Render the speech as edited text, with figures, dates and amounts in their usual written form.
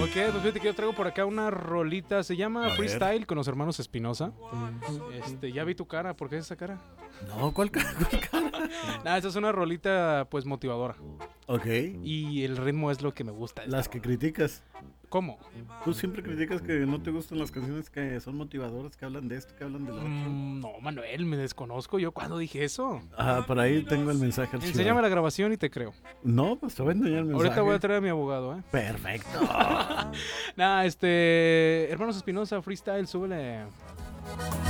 Ok, pues fíjate que yo traigo por acá una rolita. Se llama Freestyle con los hermanos Espinosa. Ya vi tu cara. ¿Por qué esa cara? No, ¿cuál cara? Nah, esta es una rolita pues motivadora. Ok. Y el ritmo es lo que me gusta. Las que criticas. ¿Cómo? Tú siempre criticas que no te gustan las canciones que son motivadoras, que hablan de esto, que hablan de lo otro. No, Manuel, me desconozco. ¿Yo cuándo dije eso? Por ahí tengo el mensaje archivado. Enséñame la grabación y te creo. No, pues te voy a enseñar el mensaje. Ahorita voy a traer a mi abogado, ¿eh? Perfecto. Hermanos Espinosa, Freestyle, súbele.